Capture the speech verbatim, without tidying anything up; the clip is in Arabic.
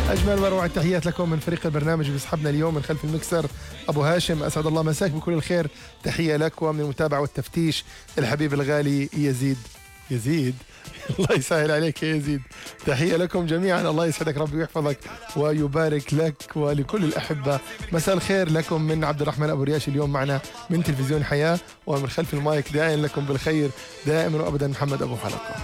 أجمل وأروع التحيات لكم من فريق البرنامج بيسحبنا اليوم من خلف المكسر أبو هاشم، أسعد الله مساك بكل الخير، تحية لك. ومن المتابعة والتفتيش الحبيب الغالي يزيد يزيد الله يسهل عليك يا يزيد، تحية لكم جميعا، الله يسعدك ربي ويحفظك ويبارك لك ولكل الأحبة. مساء الخير لكم من عبد الرحمن أبو رياش اليوم معنا من تلفزيون حياة، ومن خلف المايك داعيا لكم بالخير دائما وأبدا محمد أبو حلقة.